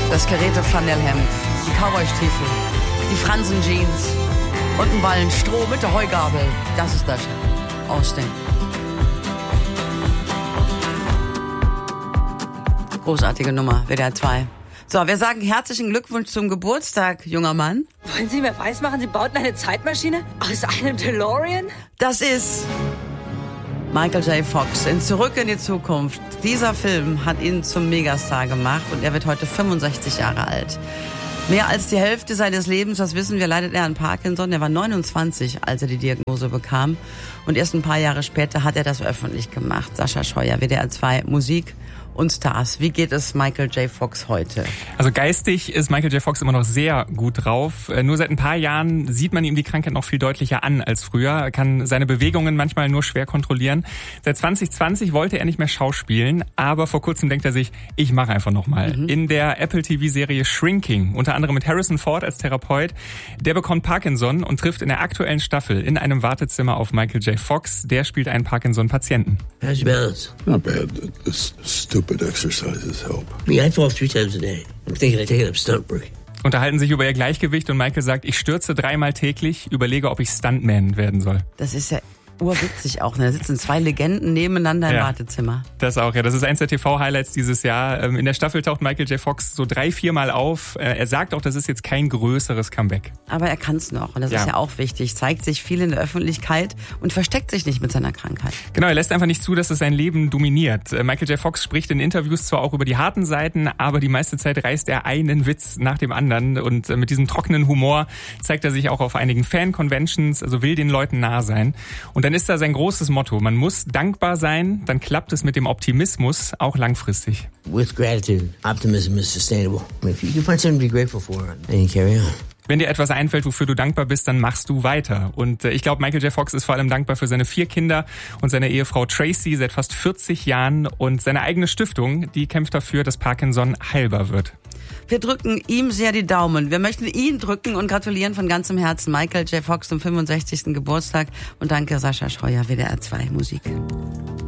Das karierte Flanellhemd, die Cowboystiefel, die Fransen-Jeans und ein Ballen Stroh mit der Heugabel. Das ist das Austin. Großartige Nummer, WDR 2. So, wir sagen herzlichen Glückwunsch zum Geburtstag, junger Mann. Wollen Sie mir weismachen, Sie bauten eine Zeitmaschine aus einem DeLorean? Das ist Michael J. Fox in Zurück in die Zukunft. Dieser Film hat ihn zum Megastar gemacht und er wird heute 65 Jahre alt. Mehr als die Hälfte seines Lebens, das wissen wir, leidet er an Parkinson. Er war 29, als er die Diagnose bekam. Und erst ein paar Jahre später hat er das öffentlich gemacht. Sascha Scheuer, WDR 2 Musik und Stars. Wie geht es Michael J. Fox heute? Also geistig ist Michael J. Fox immer noch sehr gut drauf. Nur seit ein paar Jahren sieht man ihm die Krankheit noch viel deutlicher an als früher. Er kann seine Bewegungen manchmal nur schwer kontrollieren. Seit 2020 wollte er nicht mehr schauspielen, aber vor kurzem denkt er sich, ich mache einfach nochmal. In der Apple-TV-Serie Shrinking, unter anderem mit Harrison Ford als Therapeut, der bekommt Parkinson und trifft in der aktuellen Staffel in einem Wartezimmer auf Michael J. Fox. Der spielt einen Parkinson-Patienten. How's your balance? Not bad. This stupid exercises help. I fall 3 times a day. I'm thinking I take it up stunt work. Unterhalten sich über ihr Gleichgewicht und Michael sagt, ich stürze 3-mal täglich, überlege, ob ich Stuntman werden soll. Das ist ja urwitzig auch. Da sitzen 2 Legenden nebeneinander im Wartezimmer. Das auch, ja. Das ist eins der TV-Highlights dieses Jahr. In der Staffel taucht Michael J. Fox so 3-4 Mal auf. Er sagt auch, das ist jetzt kein größeres Comeback. Aber er kann es noch und das ist ja auch wichtig. Zeigt sich viel in der Öffentlichkeit und versteckt sich nicht mit seiner Krankheit. Genau, er lässt einfach nicht zu, dass es sein Leben dominiert. Michael J. Fox spricht in Interviews zwar auch über die harten Seiten, aber die meiste Zeit reißt er einen Witz nach dem anderen. Und mit diesem trockenen Humor zeigt er sich auch auf einigen Fan-Conventions, also will den Leuten nah sein. Und dann ist da sein großes Motto, man muss dankbar sein, dann klappt es mit dem Optimismus auch langfristig. With gratitude, optimism is sustainable. If you can find something to be grateful for, then you carry on. Wenn dir etwas einfällt, wofür du dankbar bist, dann machst du weiter. Und ich glaube, Michael J. Fox ist vor allem dankbar für seine 4 Kinder und seine Ehefrau Tracy seit fast 40 Jahren. Und seine eigene Stiftung, die kämpft dafür, dass Parkinson heilbar wird. Wir drücken ihm sehr die Daumen. Wir möchten ihn drücken und gratulieren von ganzem Herzen Michael J. Fox zum 65. Geburtstag. Und danke Sascha Scheuer, WDR 2 Musik.